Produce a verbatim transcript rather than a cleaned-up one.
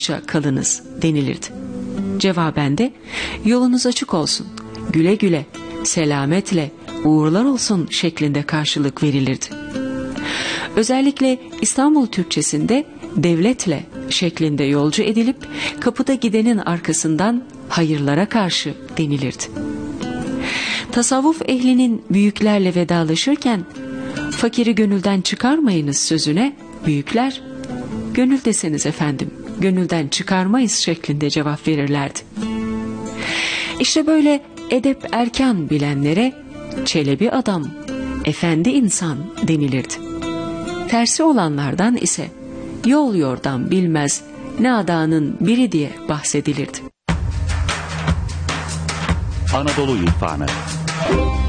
kalınız denilirdi. Cevaben de yolunuz açık olsun, güle güle, selametle, uğurlar olsun şeklinde karşılık verilirdi. Özellikle İstanbul Türkçesinde devletle şeklinde yolcu edilip kapıda gidenin arkasından hayırlara karşı denilirdi. Tasavvuf ehlinin büyüklerle vedalaşırken fakiri gönülden çıkarmayınız sözüne büyükler, gönül deseniz efendim, gönülden çıkarmayız şeklinde cevap verirlerdi. İşte böyle edep erkan bilenlere çelebi adam, efendi insan denilirdi. Tersi olanlardan ise yol yordam bilmez nadanın biri diye bahsedilirdi. Anadolu İrfanı